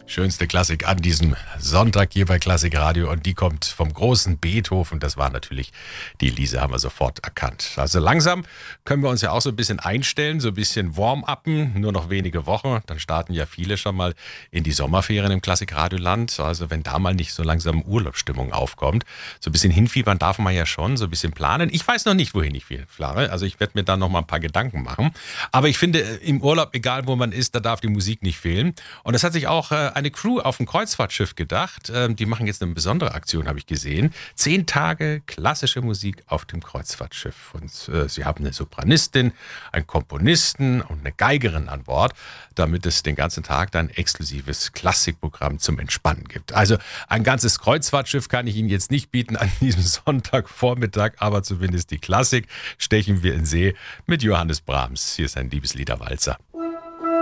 Schönste Klassik an diesem Sonntag hier bei Klassik Radio und die kommt vom großen Beethoven. Das war natürlich die Lise, haben wir sofort erkannt. Also langsam können wir uns ja auch so ein bisschen einstellen, so ein bisschen warm-uppen, nur noch wenige Wochen. Dann starten ja viele schon mal in die Sommerferien im Klassik Radioland. Also wenn da mal nicht so langsam Urlaubsstimmung aufkommt, so ein bisschen hinfiebern darf man ja schon, so ein bisschen planen. Ich weiß noch nicht, wohin ich fahre. Also ich werde mir da noch mal ein paar Gedanken machen. Aber ich finde, im Urlaub, egal wo man ist, da darf die Musik nicht fehlen. Und das hat sich auch eine Crew auf dem Kreuzfahrtschiff gedacht. Die machen jetzt eine besondere Aktion, habe ich gesehen. 10 Tage klassische Musik auf dem Kreuzfahrtschiff. Und sie haben eine Sopranistin, einen Komponisten und eine Geigerin an Bord, damit es den ganzen Tag dann exklusives Klassikprogramm zum Entspannen gibt. Also ein ganzes Kreuzfahrtschiff kann ich Ihnen jetzt nicht bieten an diesem Sonntagvormittag, aber zumindest die Klassik stechen wir in See mit Johannes Brahms. Hier ist ein Liebesliederwalzer.